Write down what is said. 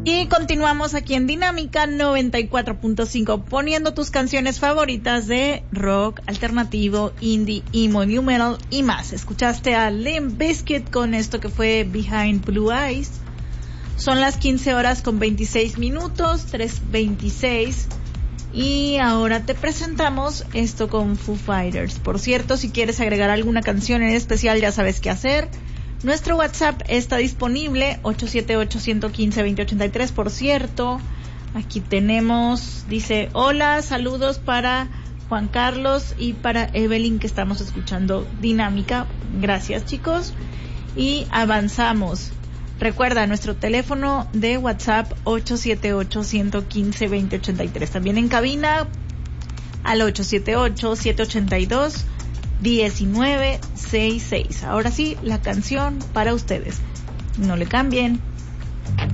Y continuamos aquí en Dinámica 94.5 poniendo tus canciones favoritas de rock, alternativo, indie, emo, new metal y más. Escuchaste a Limp Bizkit con esto que fue Behind Blue Eyes. Son las 15:26, 3:26. Y ahora te presentamos esto con Foo Fighters. Por cierto, si quieres agregar alguna canción en especial, ya sabes qué hacer. Nuestro WhatsApp está disponible, 878-115-2083. Por cierto, aquí tenemos, dice, hola, saludos para Juan Carlos y para Evelyn, que estamos escuchando Dinámica. Gracias, chicos. Y avanzamos. Recuerda, nuestro teléfono de WhatsApp, 878-115-2083. También en cabina, al 878-782-1966. Ahora sí, la canción para ustedes. No le cambien.